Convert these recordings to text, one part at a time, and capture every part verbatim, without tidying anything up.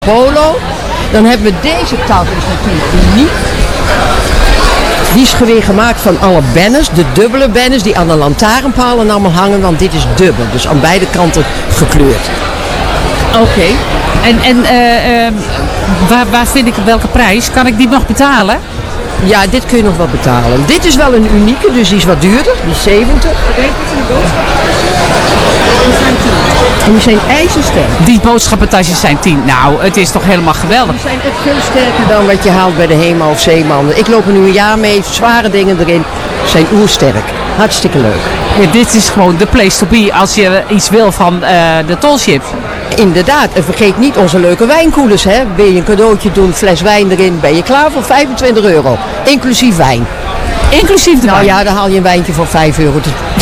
Polo. Dan hebben we deze tas, is natuurlijk uniek. Die is weer gemaakt van alle banners, de dubbele banners die aan de lantaarnpalen allemaal hangen, want dit is dubbel, dus aan beide kanten gekleurd. Oké. Okay. En, en uh, uh, waar, waar vind ik welke prijs? Kan ik die nog betalen? Ja, dit kun je nog wel betalen. Dit is wel een unieke, dus die is wat duurder, die is zeventig. En die zijn ijzersterk. Die boodschappentasjes zijn tien. Nou, het is toch helemaal geweldig. Die zijn echt veel sterker dan wat je haalt bij de HEMA of Zeemannen. Ik loop er nu een jaar mee, zware dingen erin. Zijn oersterk. Hartstikke leuk. Ja, dit is gewoon de place to be als je iets wil van uh, de tolchips. Inderdaad. En vergeet niet onze leuke wijnkoelers. Hè? Wil je een cadeautje doen, fles wijn erin, ben je klaar voor vijfentwintig euro. Inclusief wijn. Inclusief de nou wijn? Nou ja, dan haal je een wijntje voor vijf euro.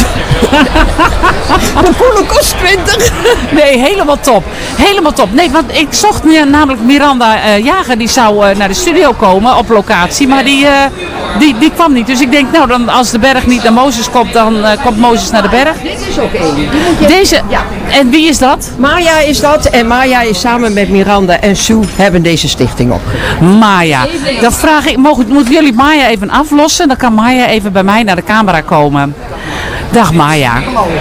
De koeler kost twintig. Nee, helemaal top. Helemaal top. Nee, want ik zocht namelijk Miranda uh, Jager. Die zou uh, naar de studio komen op locatie. Maar die, uh, die, die kwam niet. Dus ik denk, nou, dan, als de berg niet naar Mozes komt, dan uh, komt Mozes naar de berg. Dit is ook één. Deze? Ja. En wie is dat? Maya is dat. En Maya is samen met Miranda en Sue hebben deze stichting op. Maya. Dan vraag ik, mogen, moeten jullie Maya even aflossen? Dan kan Maya even bij mij naar de camera komen. Dag Maya.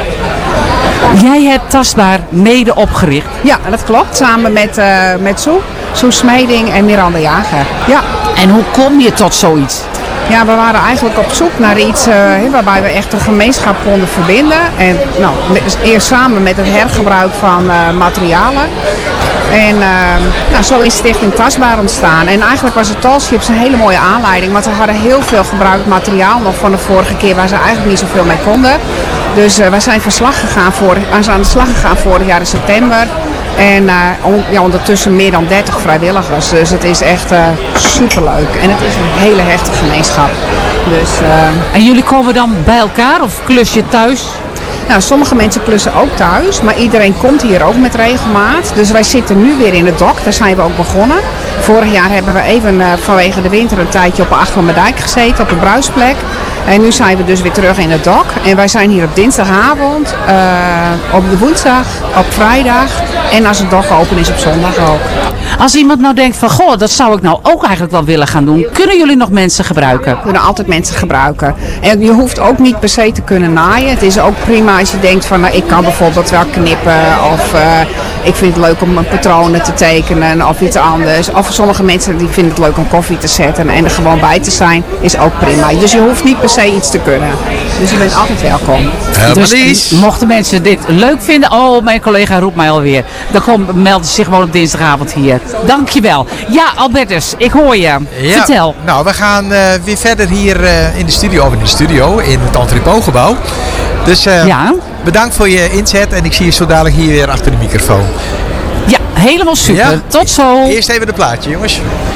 Jij hebt Tastbaar mede opgericht. Ja, dat klopt. Samen met, uh, met Sue. Sue Smeding en Miranda Jager. Ja. En hoe kom je tot zoiets? Ja, we waren eigenlijk op zoek naar iets uh, waarbij we echt een gemeenschap konden verbinden. En nou, eerst samen met het hergebruik van uh, materialen. En uh, nou, zo is Stichting Tastbaar ontstaan. En eigenlijk was het Tallchips een hele mooie aanleiding. Want we hadden heel veel gebruikt materiaal nog van de vorige keer waar ze eigenlijk niet zoveel mee konden. Dus uh, wij zijn, verslag gegaan vorig, wij zijn aan de slag gegaan vorig jaar in september. En uh, on, ja, ondertussen meer dan dertig vrijwilligers. Dus het is echt uh, superleuk. En het is een hele hechte gemeenschap. Dus, uh, en jullie komen dan bij elkaar of klus je thuis? Nou, sommige mensen klussen ook thuis, maar iedereen komt hier ook met regelmaat. Dus wij zitten nu weer in het dok, daar zijn we ook begonnen. Vorig jaar hebben we even uh, vanwege de winter een tijdje op Achterdijk gezeten, op de bruisplek. En nu zijn we dus weer terug in het dok. En wij zijn hier op dinsdagavond, uh, op de woensdag, op vrijdag en als het dok open is op zondag ook. Als iemand nou denkt van, goh, dat zou ik nou ook eigenlijk wel willen gaan doen. Kunnen jullie nog mensen gebruiken? We kunnen altijd mensen gebruiken. En je hoeft ook niet per se te kunnen naaien. Het is ook prima als je denkt van, nou, ik kan bijvoorbeeld wel knippen. Of uh, ik vind het leuk om patronen te tekenen of iets anders. Of sommige mensen die vinden het leuk om koffie te zetten en er gewoon bij te zijn. Is ook prima. Dus je hoeft niet per se iets te kunnen. Dus je bent altijd welkom. Uh, dus mochten mensen dit leuk vinden. Oh, mijn collega roept mij alweer. Dan komt, melden ze zich gewoon op dinsdagavond hier. Dankjewel. Ja, Albertus, ik hoor je. Ja, vertel. Nou, we gaan uh, weer verder hier uh, in de studio, of in de studio, in het entrepotgebouw. Dus uh, ja. bedankt voor je inzet en ik zie je zo dadelijk hier weer achter de microfoon. Ja, helemaal super. Ja. Tot zo. Eerst even de plaatje, jongens.